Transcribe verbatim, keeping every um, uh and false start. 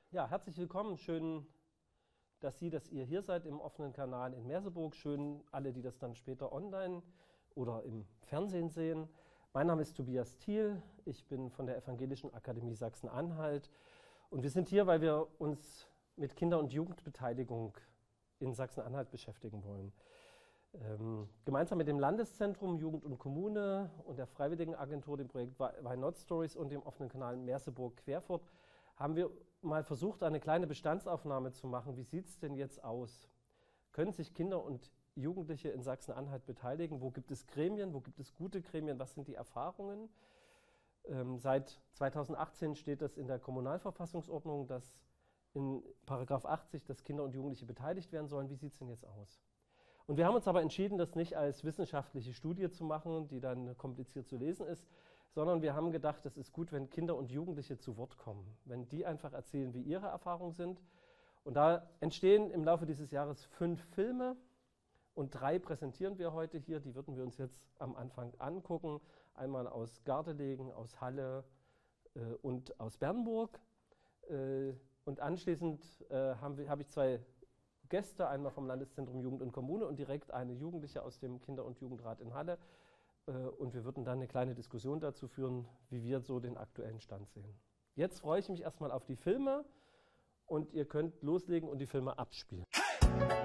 Ja, herzlich willkommen. Schön, dass Sie, dass ihr hier seid im offenen Kanal in Merseburg. Schön alle, die das dann später online oder im Fernsehen sehen. Mein Name ist Tobias Thiel. Ich bin von der Evangelischen Akademie Sachsen-Anhalt. Und wir sind hier, weil wir uns mit Kinder- und Jugendbeteiligung in Sachsen-Anhalt beschäftigen wollen. Ähm, gemeinsam mit dem Landeszentrum Jugend und Kommune und der Freiwilligenagentur, dem Projekt Why Not Stories und dem offenen Kanal Merseburg-Querfurt haben wir mal versucht, eine kleine Bestandsaufnahme zu machen. Wie sieht es denn jetzt aus? Können sich Kinder und Jugendliche in Sachsen-Anhalt beteiligen? Wo gibt es Gremien? Wo gibt es gute Gremien? Was sind die Erfahrungen? Ähm, seit zweitausendachtzehn steht das in der Kommunalverfassungsordnung, dass in Paragraph achtzig, dass Kinder und Jugendliche beteiligt werden sollen. Wie sieht es denn jetzt aus? Und wir haben uns aber entschieden, das nicht als wissenschaftliche Studie zu machen, die dann kompliziert zu lesen ist, sondern wir haben gedacht, es ist gut, wenn Kinder und Jugendliche zu Wort kommen, wenn die einfach erzählen, wie ihre Erfahrungen sind. Und da entstehen im Laufe dieses Jahres fünf Filme und drei präsentieren wir heute hier. Die würden wir uns jetzt am Anfang angucken. Einmal aus Gardelegen, aus Halle äh, und aus Bernburg. Äh, und anschließend äh, habe hab ich zwei Gäste, einmal vom Landeszentrum Jugend und Kommune und direkt eine Jugendliche aus dem Kinder- und Jugendrat in Halle. Und wir würden dann eine kleine Diskussion dazu führen, wie wir so den aktuellen Stand sehen. Jetzt freue ich mich erstmal auf die Filme und ihr könnt loslegen und die Filme abspielen.